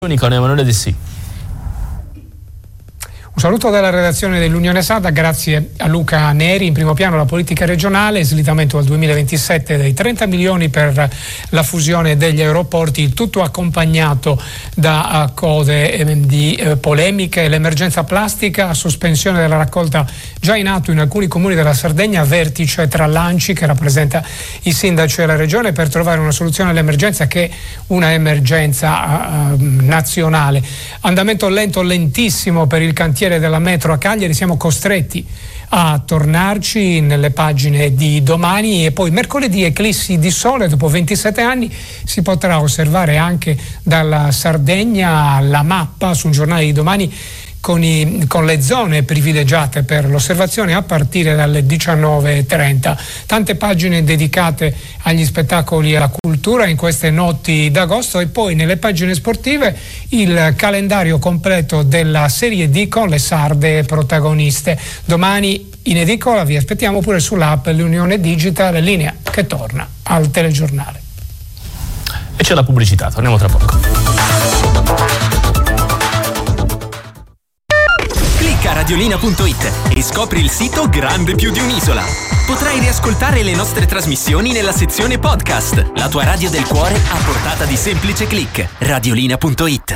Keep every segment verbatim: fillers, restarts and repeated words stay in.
Con Emanuele De Sì. Un saluto dalla redazione dell'Unione Sarda, grazie a Luca Neri. In primo piano la politica regionale, slittamento al duemilaventisette dei trenta milioni per la fusione degli aeroporti, il tutto accompagnato da uh, code eh, di eh, polemiche, l'emergenza plastica, sospensione della raccolta già in atto in alcuni comuni della Sardegna, vertice tra l'ANCI che rappresenta i sindaci della regione per trovare una soluzione all'emergenza che è una emergenza uh, nazionale. Andamento lento, lentissimo per il cantiere della metro a Cagliari, siamo costretti a tornarci nelle pagine di domani. E poi mercoledì eclissi di sole, dopo ventisette anni si potrà osservare anche dalla Sardegna la mappa su un giornale di domani con, i, con le zone privilegiate per l'osservazione a partire dalle diciannove e trenta. Tante pagine dedicate agli spettacoli e alla cultura in queste notti d'agosto, e poi nelle pagine sportive il calendario completo della Serie D con le sarde protagoniste. Domani in edicola vi aspettiamo pure sull'app l'Unione Digital, linea che torna al telegiornale. E c'è la pubblicità, torniamo tra poco. Clicca radiolina punto it e scopri il sito grande più di un'isola. Potrai riascoltare le nostre trasmissioni nella sezione podcast. La tua radio del cuore a portata di semplice click. radiolina punto it.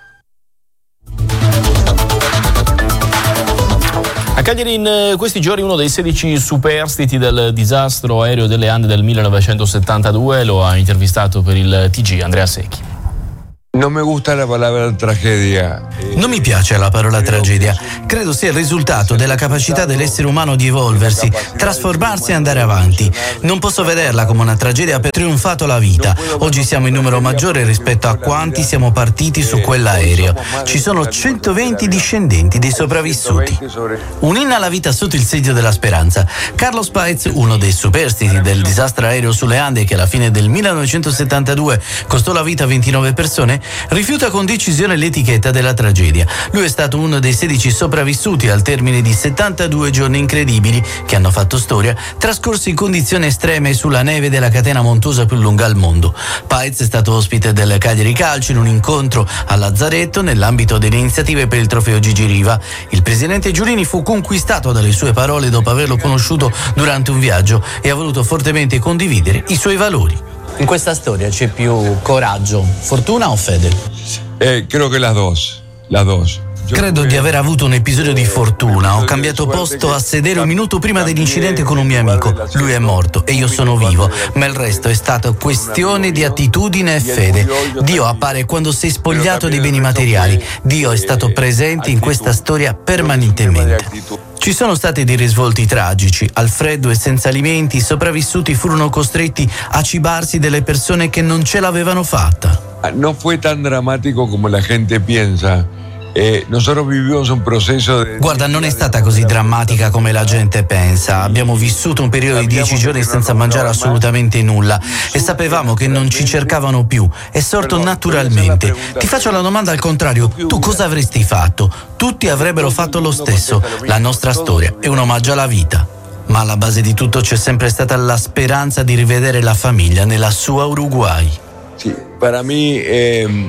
A Cagliari in questi giorni uno dei sedici superstiti del disastro aereo delle Ande del millenovecentosettantadue lo ha intervistato per il T G Andrea Secchi. Non mi gusta la parola tragedia. Non mi piace la parola tragedia. Credo sia il risultato della capacità dell'essere umano di evolversi, trasformarsi e andare avanti. Non posso vederla come una tragedia per trionfato la vita. Oggi siamo in numero maggiore rispetto a quanti siamo partiti su quell'aereo. Ci sono centoventi discendenti dei sopravvissuti. Un'inna alla vita sotto il segno della speranza. Carlos Paez, uno dei superstiti del disastro aereo sulle Ande che alla fine del millenovecentosettantadue costò la vita a ventinove persone, rifiuta con decisione l'etichetta della tragedia. Lui è stato uno dei sedici sopravvissuti al termine di settantadue giorni incredibili che hanno fatto storia, trascorsi in condizioni estreme sulla neve della catena montuosa più lunga al mondo. Paez è stato ospite del Cagliari Calcio in un incontro a Lazzaretto nell'ambito delle iniziative per il trofeo Gigi Riva. Il presidente Giulini fu conquistato dalle sue parole dopo averlo conosciuto durante un viaggio e ha voluto fortemente condividere i suoi valori. In questa storia c'è più coraggio, fortuna o fede? Eh, credo che las dos, las dos. Credo di aver avuto un episodio di fortuna. Ho cambiato posto a sedere un minuto prima dell'incidente con un mio amico. Lui è morto e io sono vivo, ma il resto è stato questione di attitudine e fede. Dio appare quando sei spogliato dei beni materiali. Dio è stato presente in questa storia permanentemente. Ci sono stati dei risvolti tragici. Al freddo e senza alimenti, i sopravvissuti furono costretti a cibarsi delle persone che non ce l'avevano fatta. Non fu tan drammatico come la gente pensa. Eh, nosotros vivimos un processo de... Guarda, non è stata così drammatica come la gente pensa. Abbiamo vissuto un periodo di dieci giorni senza mangiare assolutamente nulla e sapevamo che non ci cercavano più. È sorto naturalmente. Ti faccio la domanda al contrario: tu cosa avresti fatto? Tutti avrebbero fatto lo stesso. La nostra storia è un omaggio alla vita. Ma alla base di tutto c'è sempre stata la speranza di rivedere la famiglia nella sua Uruguay. Sì, per me eh...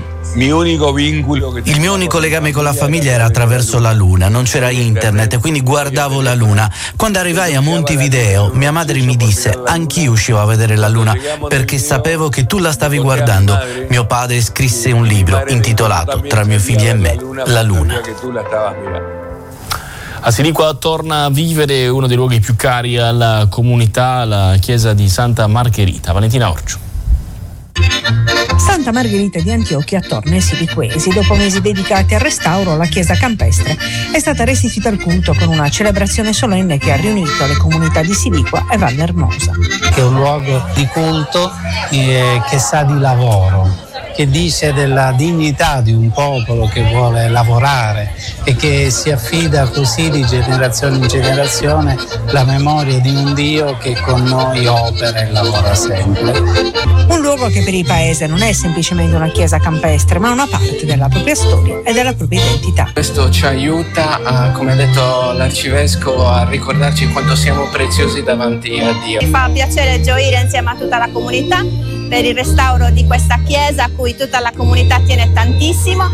Il mio unico legame con la famiglia era attraverso la luna, non c'era internet, quindi guardavo la luna. Quando arrivai a Montevideo, mia madre mi disse: anch'io uscivo a vedere la luna perché sapevo che tu la stavi guardando. Mio padre scrisse un libro intitolato Tra mio figlio e me, La luna. A Siliqua torna a vivere uno dei luoghi più cari alla comunità, la chiesa di Santa Margherita. Valentina Orciu. Santa Margherita di Antiochia torna ai siliquesi. Dopo mesi dedicati al restauro, la chiesa campestre è stata restituita al culto con una celebrazione solenne che ha riunito le comunità di Siliqua e Valle Ermosa. Che è un luogo di culto eh, che sa di lavoro, che dice della dignità di un popolo che vuole lavorare e che si affida così di generazione in generazione la memoria di un Dio che con noi opera e lavora sempre. Un luogo che per il paese non è semplicemente una chiesa campestre, ma una parte della propria storia e della propria identità. Questo ci aiuta, a, come ha detto l'arcivescovo, a ricordarci quanto siamo preziosi davanti a Dio. Mi fa piacere gioire insieme a tutta la comunità per il restauro di questa chiesa a cui tutta la comunità tiene tantissimo.